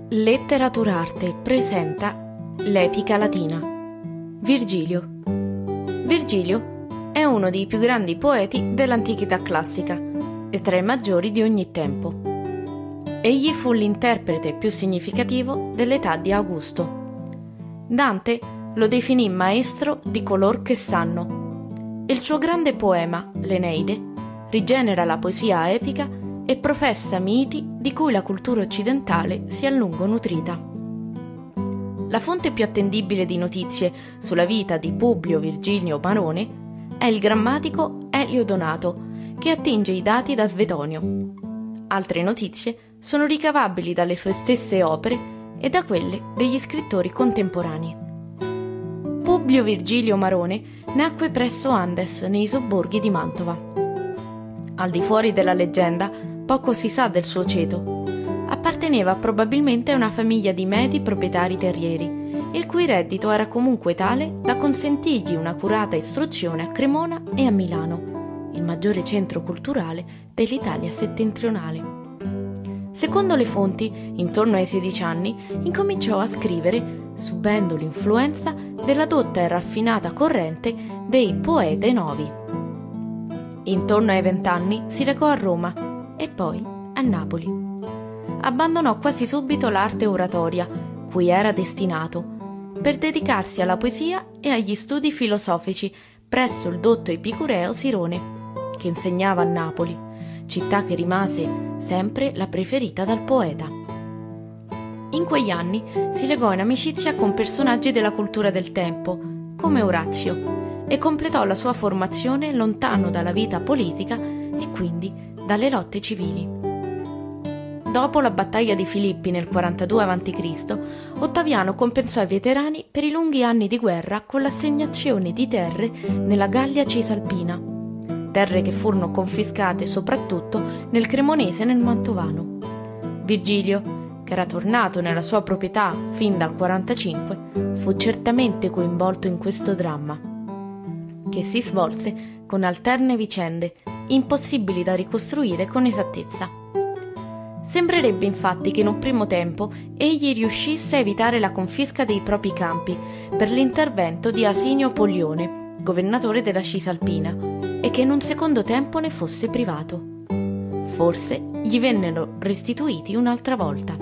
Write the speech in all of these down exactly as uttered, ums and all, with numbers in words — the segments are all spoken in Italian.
Letteraturarte presenta l'epica latina. Virgilio. Virgilio è uno dei più grandi poeti dell'antichità classica e tra i maggiori di ogni tempo. Egli fu l'interprete più significativo dell'età di Augusto. Dante lo definì maestro di color che sanno. Il suo grande poema, l'Eneide, rigenera la poesia epica e professa miti di cui la cultura occidentale si è a lungo nutrita. La fonte più attendibile di notizie sulla vita di Publio Virgilio Marone è il grammatico Elio Donato, che attinge i dati da Svetonio. Altre notizie sono ricavabili dalle sue stesse opere e da quelle degli scrittori contemporanei. Publio Virgilio Marone nacque presso Andes, nei sobborghi di Mantova. Al di fuori della leggenda, poco si sa del suo ceto. Apparteneva probabilmente a una famiglia di medi proprietari terrieri, il cui reddito era comunque tale da consentirgli un'accurata istruzione a Cremona e a Milano, il maggiore centro culturale dell'Italia settentrionale. Secondo le fonti, intorno ai sedici anni, incominciò a scrivere, subendo l'influenza della dotta e raffinata corrente dei Poete Novi. Intorno ai vent'anni si recò a Roma e poi a Napoli. Abbandonò quasi subito l'arte oratoria, cui era destinato, per dedicarsi alla poesia e agli studi filosofici presso il dotto epicureo Sirone, che insegnava a Napoli, città che rimase sempre la preferita dal poeta. In quegli anni si legò in amicizia con personaggi della cultura del tempo, come Orazio, e completò la sua formazione lontano dalla vita politica e quindi dalle lotte civili. Dopo la battaglia di Filippi nel quarantadue avanti Cristo, Ottaviano compensò i veterani per i lunghi anni di guerra con l'assegnazione di terre nella Gallia Cisalpina, terre che furono confiscate soprattutto nel Cremonese e nel Mantovano. Virgilio, che era tornato nella sua proprietà fin dal quarantacinque, fu certamente coinvolto in questo dramma, che si svolse con alterne vicende impossibili da ricostruire con esattezza. Sembrerebbe infatti che in un primo tempo egli riuscisse a evitare la confisca dei propri campi per l'intervento di Asinio Polione, governatore della Cisalpina, e che in un secondo tempo ne fosse privato. Forse gli vennero restituiti un'altra volta.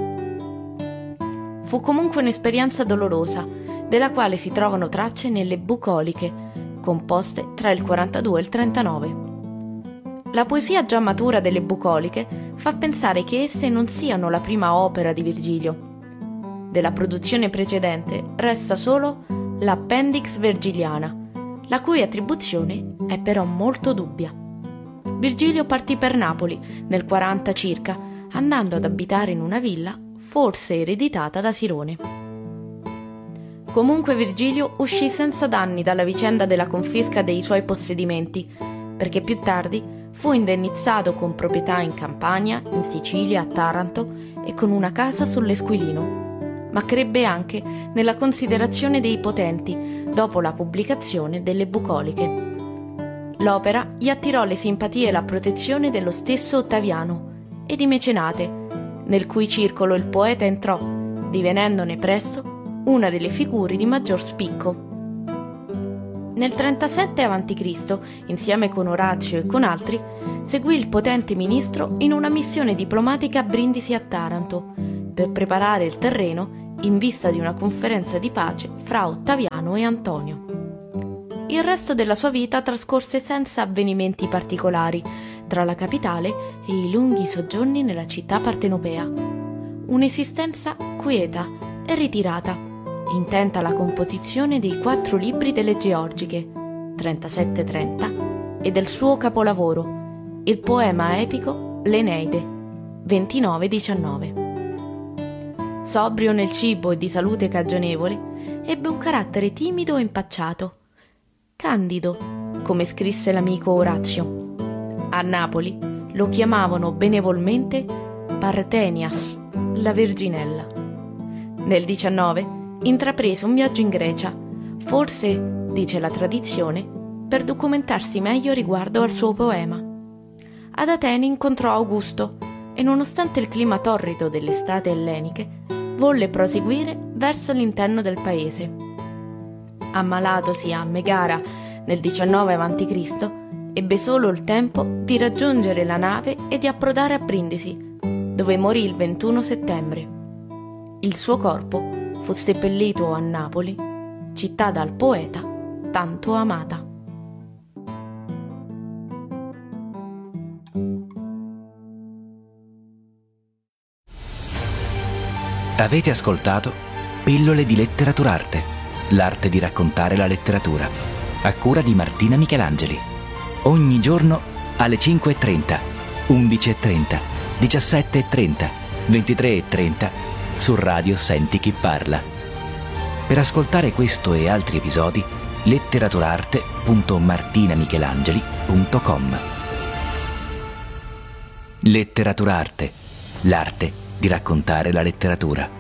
Fu comunque un'esperienza dolorosa, della quale si trovano tracce nelle Bucoliche, composte tra il quarantadue e il trentanove. La poesia già matura delle Bucoliche fa pensare che esse non siano la prima opera di Virgilio. Della produzione precedente resta solo l'Appendix Vergiliana, la cui attribuzione è però molto dubbia. Virgilio partì per Napoli nel quaranta circa, andando ad abitare in una villa forse ereditata da Sirone. Comunque Virgilio uscì senza danni dalla vicenda della confisca dei suoi possedimenti, perché più tardi fu indennizzato con proprietà in Campania, in Sicilia, a Taranto e con una casa sull'Esquilino, ma crebbe anche nella considerazione dei potenti dopo la pubblicazione delle Bucoliche. L'opera gli attirò le simpatie e la protezione dello stesso Ottaviano e di Mecenate, nel cui circolo il poeta entrò, divenendone presto una delle figure di maggior spicco. Nel trentasette avanti Cristo, insieme con Orazio e con altri, seguì il potente ministro in una missione diplomatica a Brindisi a Taranto, per preparare il terreno in vista di una conferenza di pace fra Ottaviano e Antonio. Il resto della sua vita trascorse senza avvenimenti particolari tra la capitale e i lunghi soggiorni nella città partenopea. Un'esistenza quieta e ritirata, intenta alla composizione dei quattro libri delle Georgiche, trentasette trenta, e del suo capolavoro, il poema epico L'Eneide, ventinove diciannove. Sobrio nel cibo e di salute cagionevole, ebbe un carattere timido e impacciato, candido, come scrisse l'amico Orazio. A Napoli lo chiamavano benevolmente Partenias, la Verginella. Nel diciannove intraprese un viaggio in Grecia, forse, dice la tradizione, per documentarsi meglio riguardo al suo poema. Ad Atene incontrò Augusto e nonostante il clima torrido delle estate elleniche, volle proseguire verso l'interno del paese. Ammalatosi a Megara nel diciannove avanti Cristo, ebbe solo il tempo di raggiungere la nave e di approdare a Brindisi, dove morì il ventuno settembre. Il suo corpo fu seppellito a Napoli, città dal poeta tanto amata. Avete ascoltato Pillole di Letteraturarte, l'arte di raccontare la letteratura, a cura di Martina Michelangeli. Ogni giorno alle cinque e trenta, undici e trenta, diciassette e trenta, ventitré e trenta su Radio Senti Chi Parla. Per ascoltare questo e altri episodi, letteraturarte punto martinamichelangeli punto com. Letteraturarte, l'arte di raccontare la letteratura.